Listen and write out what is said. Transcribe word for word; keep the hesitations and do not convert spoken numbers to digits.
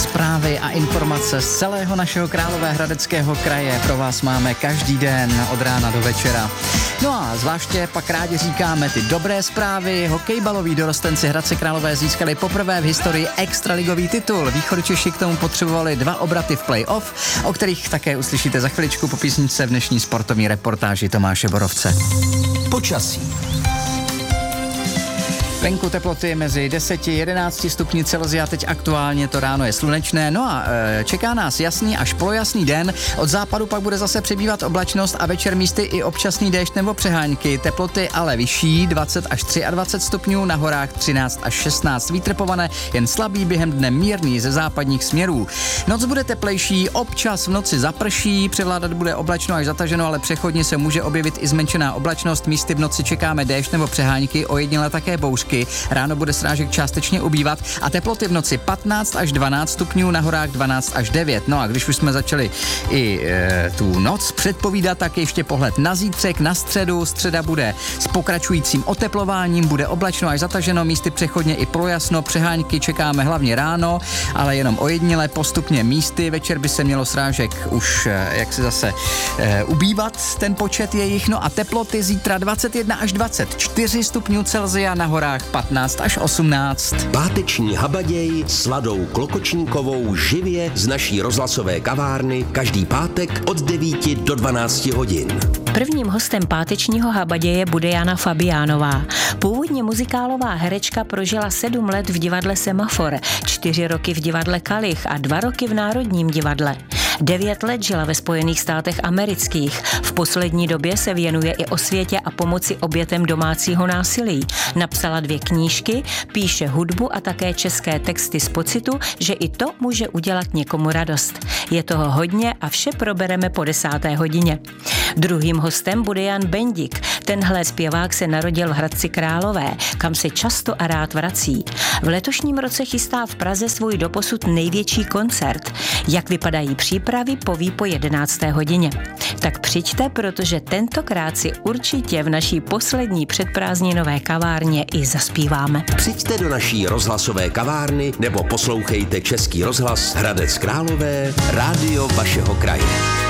zprávy a informace z celého našeho Královéhradeckého kraje pro vás máme každý den od rána do večera. No a zvláště pak rádi říkáme ty dobré zprávy. Hokejbaloví dorostenci Hradce Králové získali poprvé v historii extraligový titul. Východočeši k tomu potřebovali dva obraty v play-off, o kterých také uslyšíte za chviličku po písničce v dnešní sportovní reportáži Tomáše Borovce. Počasí. Venku teploty mezi deset a jedenáct stupni Celsia, teď aktuálně to ráno je slunečné, no a e, čeká nás jasný až polojasný den, od západu pak bude zase přibývat oblačnost a večer místy i občasný déšť nebo přehánky, teploty ale vyšší, dvacet až dvacet tři stupňů, na horách třináct až šestnáct, vítr povane jen slabý, během dne mírný ze západních směrů. Noc bude teplejší, občas v noci zaprší, převládat bude oblačno až zataženo, ale přechodně se může objevit i zmenšená oblačnost, místy v noci čekáme déšť nebo přehánky, ojediněle také bouřky. Ráno bude srážek částečně ubývat a teploty v noci patnáct až dvanáct stupňů, na horách dvanáct až devět. No a když už jsme začali i e, tu noc předpovídat, tak ještě pohled na zítřek, na středu. Středa bude s pokračujícím oteplováním, bude oblačno až zataženo, místy přechodně i projasno, přehánky čekáme hlavně ráno, ale jenom ojediněle, postupně místy. Večer by se mělo srážek už e, jak se zase e, ubývat ten počet jejich. No a teploty zítra dvacet jedna až dvacet čtyři stupňů Celsia, na horách patnáct až osmnáct. Páteční habaděj s Ladou Klokočníkovou živě z naší rozhlasové kavárny každý pátek od devíti do dvanácti hodin. Prvním hostem pátečního habaděje bude Jana Fabiánová. Původně muzikálová herečka prožila sedm let v divadle Semafor, čtyři roky v divadle Kalich a dva roky v Národním divadle. Devět let žila ve Spojených státech amerických. V poslední době se věnuje i osvětě a pomoci obětem domácího násilí. Napsala dvě knížky, píše hudbu a také české texty z pocitu, že i to může udělat někomu radost. Je toho hodně a vše probereme po desáté hodině. Druhým hostem bude Jan Bendik. Tenhle zpěvák se narodil v Hradci Králové, kam se často a rád vrací. V letošním roce chystá v Praze svůj doposud největší koncert. Jak vypadají přípravy, poví po jedenácté hodině. Tak přijďte, protože tentokrát si určitě v naší poslední předprázdninové kavárně i zaspíváme. Přijďte do naší rozhlasové kavárny nebo poslouchejte Český rozhlas Hradec Králové, rádio vašeho kraje.